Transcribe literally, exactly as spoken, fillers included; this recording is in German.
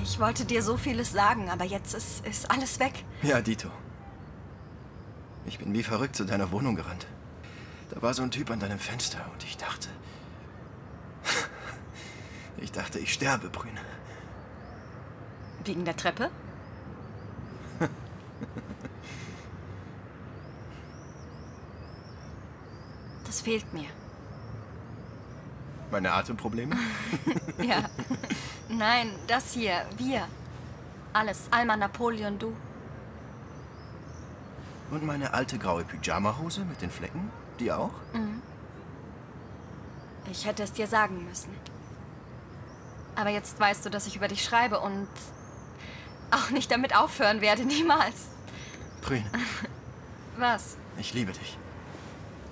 Ich wollte dir so vieles sagen, aber jetzt ist, ist alles weg. Ja, Dito. Ich bin wie verrückt zu deiner Wohnung gerannt. Da war so ein Typ an deinem Fenster und ich dachte... ich dachte, ich sterbe, Brüne. Wegen der Treppe? Das fehlt mir. Meine Atemprobleme? Ja. Nein, das hier. Wir. Alles. Alma, Napoleon, du. Und meine alte graue Pyjama-Hose mit den Flecken? Die auch? Mhm. Ich hätte es dir sagen müssen. Aber jetzt weißt du, dass ich über dich schreibe und auch nicht damit aufhören werde, niemals. Brüne. Was? Ich liebe dich.